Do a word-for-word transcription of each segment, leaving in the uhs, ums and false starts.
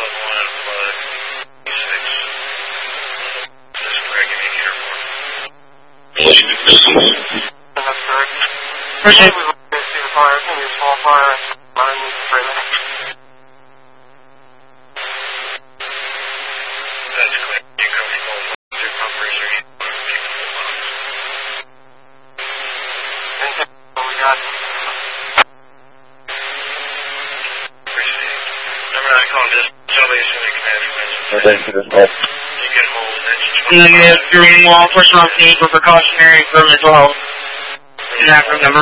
That's correct. Appreciate it. We see the fire. It's going to be a small fire. Running three minutes. That's clear. You can be called to pump pressure. Anything we got? Appreciate it. Number nine, calling this. Somebody is going to command you. Thank you. You get hold of it. Negative, green law enforcement on scene for precautionary for mental health. An acronym number.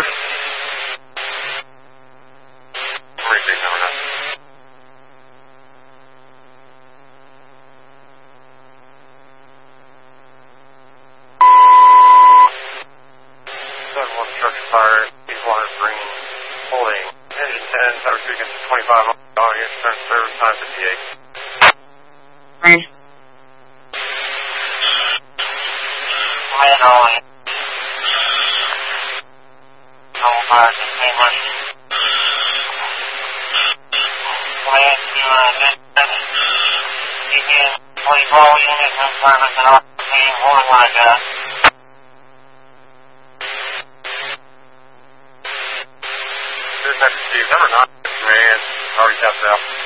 Briefing number nine. seven one structure fire, Eastwater Green, holding engine ten, tower speaking twenty-five, audience turn service time fifty-eight. Green. Land on. No fire, sixteen rush. Land to uh, net seven. Keeping twenty-four units in service and team holding like that. This is Steve, number nine, command, already tapped out.